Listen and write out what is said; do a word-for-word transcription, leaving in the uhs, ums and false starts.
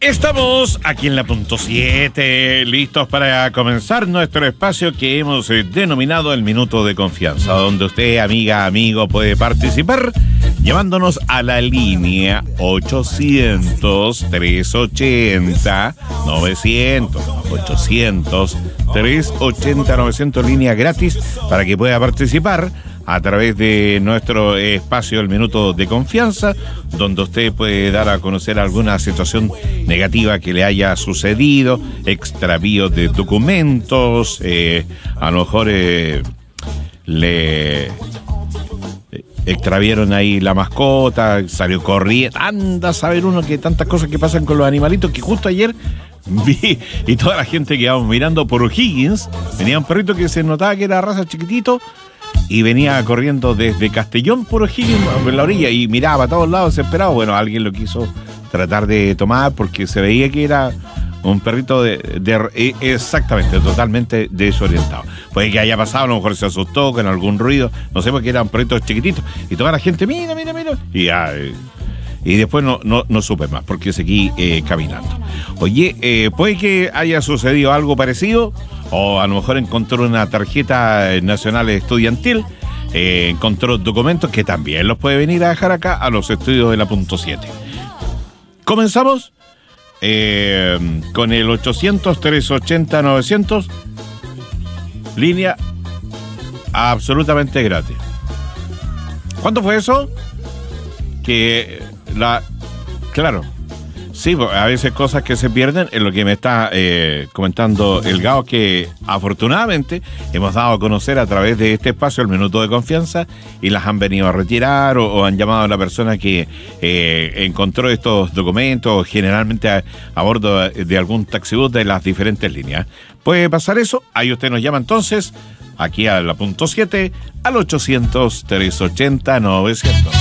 Estamos aquí en la punto siete, listos para comenzar nuestro espacio que hemos eh, denominado el Minuto de Confianza, donde usted, amiga, amigo, puede participar llamándonos a la línea ochocientos, trescientos ochenta, novecientos, ochocientos, trescientos ochenta, novecientos, línea gratis para que pueda participar a través de nuestro espacio El Minuto de Confianza, donde usted puede dar a conocer alguna situación negativa que le haya sucedido, extravío de documentos, eh, a lo mejor eh, le extravieron ahí la mascota, salió corriendo, anda a saber uno que tantas cosas que pasan con los animalitos, que justo ayer vi, y toda la gente que íbamos mirando por O'Higgins, venía un perrito que se notaba que era raza chiquitito, y venía corriendo desde Castellón por O'Higgins por la orilla y miraba a todos lados desesperado. Bueno, alguien lo quiso tratar de tomar porque se veía que era un perrito de, de exactamente, totalmente desorientado. Puede que haya pasado, a lo mejor se asustó con algún ruido, no sé, porque eran perritos chiquititos y toda la gente, mira, mira, mira, y ya, y después no, no, no supe más porque seguí eh, caminando. Oye, eh, puede que haya sucedido algo parecido, o a lo mejor encontró una tarjeta nacional estudiantil, eh, encontró documentos que también los puede venir a dejar acá a los estudios de la punto siete. Comenzamos eh, con el ochocientos, trescientos ochenta, novecientos, línea absolutamente gratis. ¿Cuánto fue eso? Que la... Claro. Sí, a veces cosas que se pierden, en lo que me está eh, comentando el Gao, que afortunadamente hemos dado a conocer a través de este espacio el Minuto de Confianza y las han venido a retirar o, o han llamado a la persona que eh, encontró estos documentos, generalmente a, a bordo de algún taxibús de las diferentes líneas. Puede pasar eso, ahí usted nos llama entonces, aquí a la punto siete, al ochocientos, trescientos ochenta, novecientos.